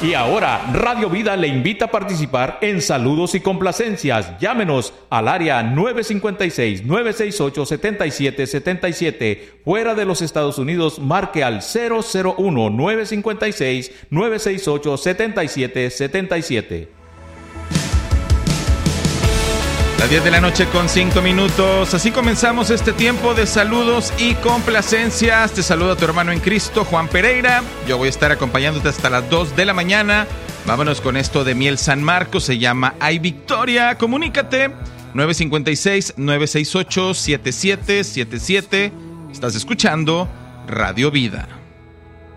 Y ahora, Radio Vida le invita a participar en Saludos y Complacencias. Llámenos al área 956-968-7777. Fuera de los Estados Unidos, marque al 001-956-968-7777. Las 10 de la noche con 5 minutos. Así comenzamos este tiempo de saludos y complacencias. Te saluda tu hermano en Cristo, Juan Pereira. Yo voy a estar acompañándote hasta las 2 de la mañana. Vámonos con esto de Miel San Marcos. Se llama Hay Victoria. Comunícate. 956-968-7777. Estás escuchando Radio Vida.